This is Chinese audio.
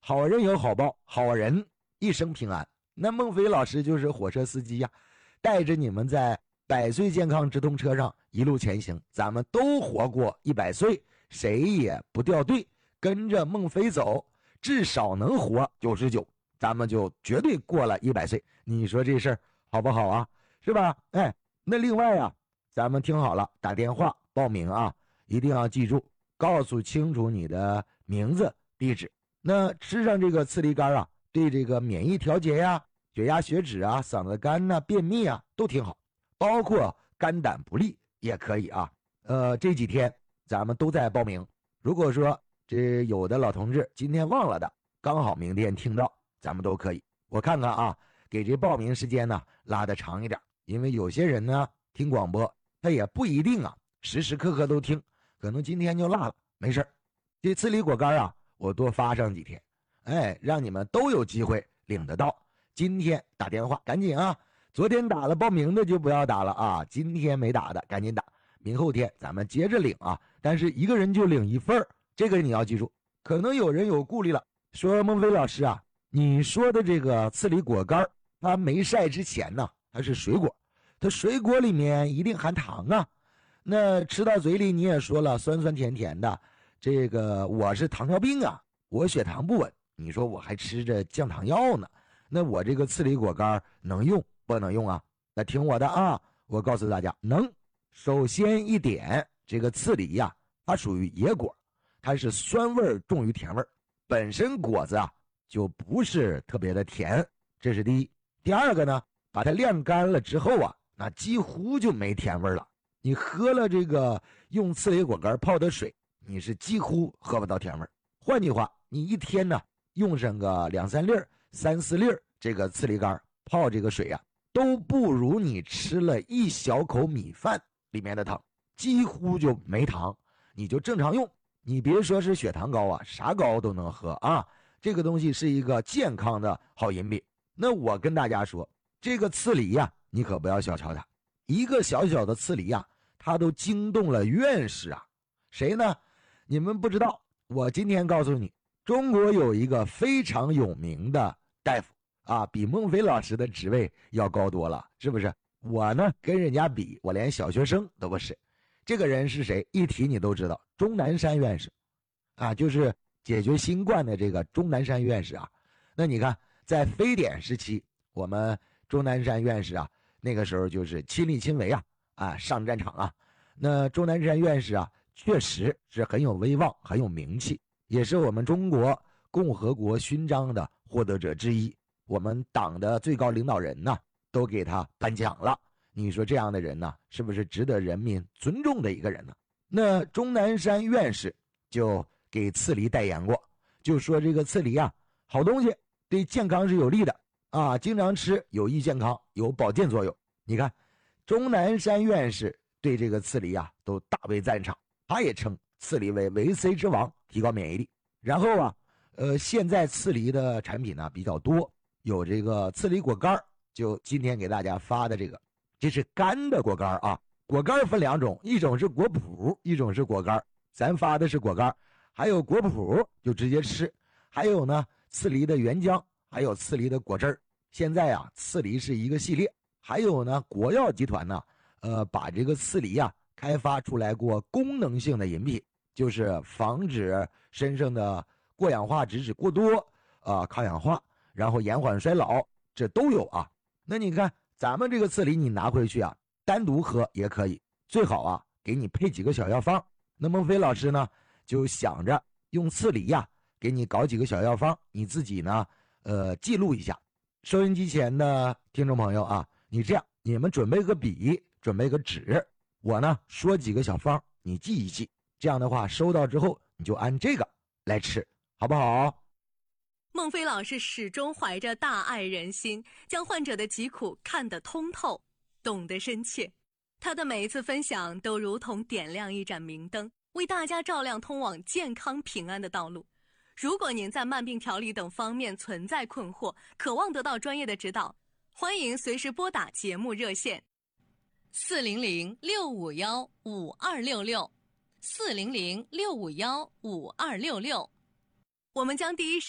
好人有好报，好人一生平安。那孟非老师就是火车司机呀，带着你们在100岁健康直通车上一路前行，咱们都活过100岁，谁也不掉队，跟着孟非走，至少能活99，咱们就绝对过了100岁。你说这事儿好不好啊？是吧？哎，那另外啊，咱们听好了，打电话报名啊，一定要记住，告诉清楚你的名字、地址。那吃上这个刺梨干啊，对这个免疫调节呀、血压、血脂啊、嗓子干呐、便秘啊都挺好，包括肝胆不利也可以啊。这几天咱们都在报名。如果说这有的老同志今天忘了的，刚好明天听到，咱们都可以。我看看啊，给这报名时间呢拉得长一点，因为有些人呢听广播，他也不一定啊时时刻刻都听，可能今天就落了，没事。这刺梨果干啊，我多发上几天，哎，让你们都有机会领得到。今天打电话赶紧啊，昨天打了报名的就不要打了啊，今天没打的赶紧打，明后天咱们接着领啊，但是一个人就领1份，这个你要记住。可能有人有顾虑了，说孟非老师啊，你说的这个刺梨果干它没晒之前呢，它是水果，它水果里面一定含糖啊，那吃到嘴里你也说了酸酸甜甜的，这个我是糖尿病啊，我血糖不稳，你说我还吃着降糖药呢，那我这个刺梨果干能用不能用啊？那听我的啊，我告诉大家能。首先一点，这个刺梨呀，它属于野果，它是酸味重于甜味，本身果子啊就不是特别的甜，这是第一。第二个呢，把它晾干了之后啊，那几乎就没甜味了。你喝了这个用刺梨果干泡的水，你是几乎喝不到甜味。换句话，你一天呢用上个2、3粒、3、4粒这个刺梨干泡这个水啊，都不如你吃了1小口米饭里面的糖，几乎就没糖，你就正常用。你别说是血糖高啊，啥高都能喝啊。这个东西是一个健康的好饮品。那我跟大家说，这个刺梨呀，你可不要小瞧它。一个小小的刺梨呀，它都惊动了院士啊。谁呢？你们不知道，我今天告诉你，中国有一个非常有名的大夫啊，比孟非老师的职位要高多了，是不是？我呢跟人家比，我连小学生都不是。这个人是谁？一提你都知道，钟南山院士啊，就是解决新冠的这个钟南山院士啊。那你看，在非典时期，我们钟南山院士啊，那个时候就是亲力亲为啊，上战场啊。那钟南山院士啊，确实是很有威望，很有名气，也是我们中国共和国勋章的获得者之一。我们党的最高领导人呢，都给他颁奖了。你说这样的人呢，是不是值得人民尊重的一个人呢？那钟南山院士就给刺梨代言过，就说这个刺梨啊，好东西，对健康是有利的啊，经常吃有益健康，有保健作用。你看，钟南山院士对这个刺梨啊都大为赞赏，他也称刺梨为维 C 之王，提高免疫力。然后啊，现在刺梨的产品呢比较多，有这个刺梨果干，就今天给大家发的这是干的果干啊。果干分2种，一种是果脯，一种是果干。咱发的是果干，还有果脯就直接吃，还有呢刺梨的原浆，还有刺梨的果汁儿。现在啊，刺梨是一个系列，还有呢国药集团呢，把这个刺梨啊开发出来过功能性的饮品，就是防止身上的过氧化脂质过多抗氧化，然后延缓衰老，这都有啊。那你看咱们这个刺梨你拿回去啊，单独喝也可以，最好啊给你配几个小药方。那孟非老师呢就想着用刺梨呀给你搞几个小药方，你自己呢记录一下。收音机前的听众朋友啊，你这样，你们准备个笔，准备个纸，我呢说几个小方，你记一记。这样的话收到之后你就按这个来吃，好不好？ 孟非老师始终怀着大爱人心，将患者的疾苦看得通透，懂得深切。他的每一次分享都如同点亮一盏明灯，为大家照亮通往健康平安的道路。如果您在慢病调理等方面存在困惑，渴望得到专业的指导，欢迎随时拨打节目热线400-651-5266，400-651-5266。我们将第一时